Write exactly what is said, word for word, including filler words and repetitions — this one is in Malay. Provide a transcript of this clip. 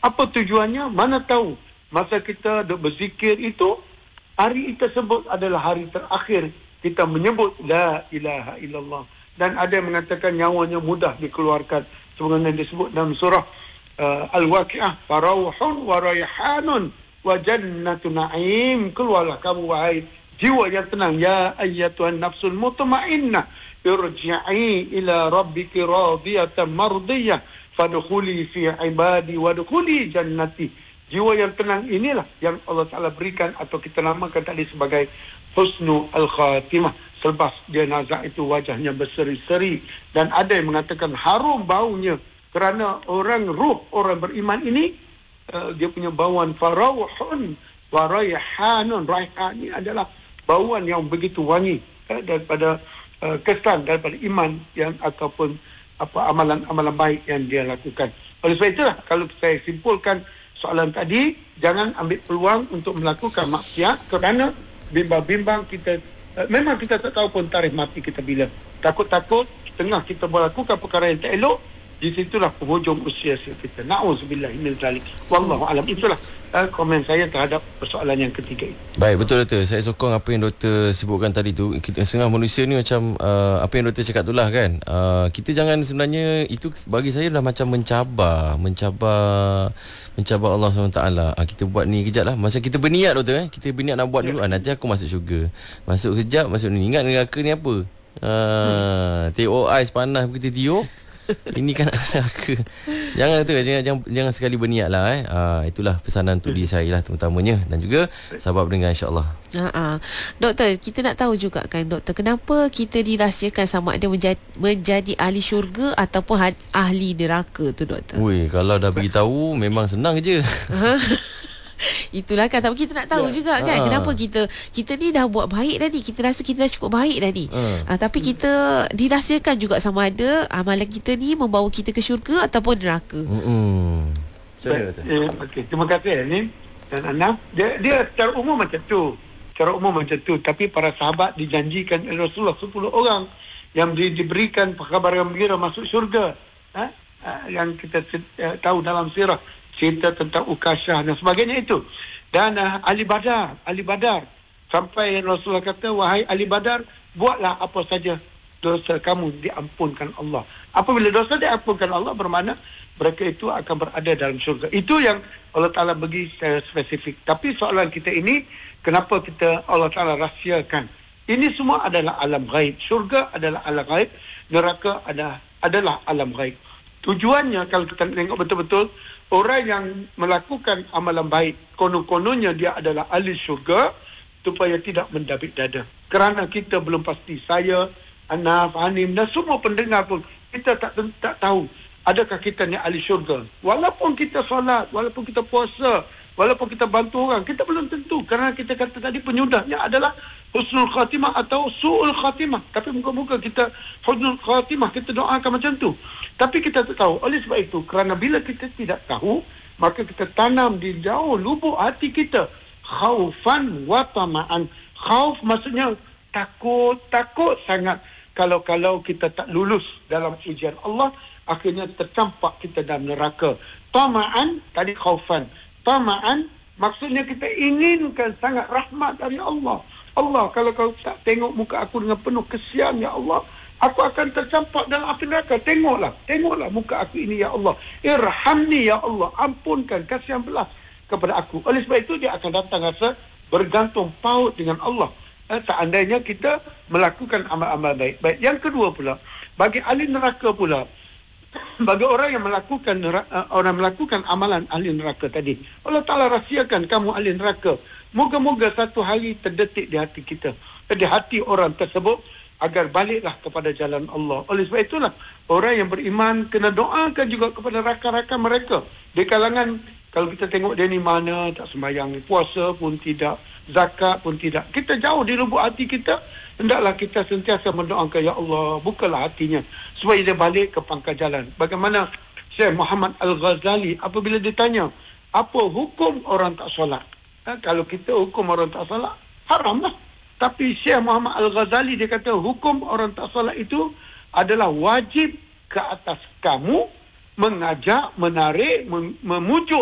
Apa tujuannya? Mana tahu masa kita duk berzikir itu, hari tersebut adalah hari terakhir kita menyebut la ilaha illallah. Dan ada yang mengatakan nyawanya mudah dikeluarkan, sebagaimana disebut dalam surah uh, Al-Waqi'ah, farauhun wa rayhanun wa jannatu na'im. Keluarlah kamu wahai jiwa yang tenang, ya ayyatuhan nafsul mutmainnah, irji'i ila rabbiki radiyatan mardiyah, fadkhuli fi ibadi wadkhuli jannati. Jiwa yang tenang inilah yang Allah Ta'ala berikan, atau kita namakan tadi sebagai husnul al-khatimah. Selepas dia nazak itu wajahnya berseri-seri, dan ada yang mengatakan harum baunya, kerana orang ruh orang beriman ini uh, dia punya bauan farauhun wa rayhanun. Rayhan ini adalah bauan yang begitu wangi uh, daripada uh, kesan daripada iman yang ataupun apa amalan-amalan baik yang dia lakukan. Oleh sebab itulah, kalau saya simpulkan soalan tadi, jangan ambil peluang untuk melakukan maksiat kerana bimbang-bimbang kita. Uh, memang kita tak tahu pun tarikh mati kita bila. Takut-takut tengah kita melakukan perkara yang tak elok, di situlah penghujung usia kita. Na'udzubillah min zalik. Wallahu alam. Itulah uh, komen saya terhadap persoalan yang ketiga ini. Baik, betul doktor. Saya sokong apa yang doktor sebutkan tadi tu. Kita setengah manusia ni macam uh, apa yang doktor cakap tu lah kan. Uh, kita jangan, sebenarnya itu bagi saya dah macam mencabar, mencabar mencabar Allah subhanahu wa taala. Uh, kita buat ni kejap lah. Masa kita berniat doktor eh, kita berniat nak buat dulu, ah, nanti aku masuk syurga. Masuk kejap, masuk ni. Ingat neraka ni apa? Uh, hmm. Tengok ais panas kita tiup. Ini kan neraka. Jangan tu, jangan, jangan jangan sekali berniat lah eh. Ah, itulah pesanan untuk diri saya lah terutamanya, dan juga sahabat pendengar, insya-Allah. Ha ah. Doktor, kita nak tahu juga kan doktor, kenapa kita dirahsiakan sama ada menjadi, menjadi ahli syurga ataupun ahli neraka tu doktor? Ui, kalau dah beritahu memang senang je. Itulah kan, tapi kita nak tahu ya. juga kan, ha. kenapa kita kita ni dah buat baik dah ni, kita rasa kita dah cukup baik dah ni, ha. Ha, tapi kita dirahsiakan juga sama ada amalan kita ni membawa kita ke syurga ataupun neraka. Hmm. Baik, eh, okay. Terima kasih ni dan Anam. Dia, dia secara umum macam tu, secara umum macam tu. Tapi para sahabat dijanjikan oleh Rasulullah sepuluh orang yang di, diberikan kabar gembira masuk syurga. Ha? Ha, yang kita uh, tahu dalam sirah, cerita tentang Ukasyah dan sebagainya itu. Dan uh, Ali Badar, Ali Badar sampai Rasulullah kata, wahai Ali Badar, buatlah apa saja, dosa kamu diampunkan Allah. Apabila dosa diampunkan Allah, bermakna mereka itu akan berada dalam syurga. Itu yang Allah Ta'ala bagi secara spesifik. Tapi soalan kita ini, kenapa kita Allah Ta'ala rahsiakan? Ini semua adalah alam ghaib. Syurga adalah alam ghaib, neraka adalah, adalah alam ghaib. Tujuannya, kalau kita tengok betul-betul, orang yang melakukan amalan baik, konon-kononnya dia adalah ahli syurga, supaya tidak mendabik dada. Kerana kita belum pasti, saya, Anaf, Hanim dan semua pendengar pun, kita tak, tak tahu adakah kita ni ahli syurga. Walaupun kita solat, walaupun kita puasa, walaupun kita bantu orang, kita belum tentu. Kerana kita kata tadi, penyudahnya adalah husnul khatimah atau su'ul khatimah. Tapi muka-muka kita husnul khatimah, kita doakan macam tu. Tapi kita tak tahu. Oleh sebab itu, kerana bila kita tidak tahu, maka kita tanam di jauh lubuk hati kita khaufan wa tama'an. Khauf maksudnya takut, takut sangat. Kalau-kalau kita tak lulus dalam ujian Allah, akhirnya tercampak kita dalam neraka. Tama'an, tadi khaufan. Tama'an, maksudnya kita inginkan sangat rahmat dari Allah. Allah, kalau kau tak tengok muka aku dengan penuh kesian, ya Allah, aku akan tercampak dalam api neraka. Tengoklah, tengoklah muka aku ini, ya Allah. Irhamni, ya Allah. Ampunkan, kasihan belas kepada aku. Oleh sebab itu, dia akan datang rasa bergantung paut dengan Allah. Eh, seandainya kita melakukan amal-amal baik. Baik. Yang kedua pula, bagi ahli neraka pula, bagi orang yang melakukan uh, orang melakukan amalan ahli neraka tadi, Allah Ta'ala rahsiakan kamu ahli neraka. Moga-moga satu hari terdetik di hati kita, di hati orang tersebut, agar baliklah kepada jalan Allah. Oleh sebab itulah, orang yang beriman kena doakan juga kepada rakan-rakan mereka. Di kalangan, kalau kita tengok dia ni mana, tak sembahyang, puasa pun tidak, zakat pun tidak. Kita jauh di lubuk hati kita, hendaklah kita sentiasa mendoakan, ya Allah, bukalah hatinya, supaya dia balik ke pangkal jalan. Bagaimana Syekh Muhammad Al-Ghazali, apabila ditanya, apa hukum orang tak solat? Ha, kalau kita hukum orang tak solat, haram lah. Tapi Syekh Muhammad Al-Ghazali, dia kata, hukum orang tak solat itu adalah wajib ke atas kamu mengajak, menarik, mem- memujuk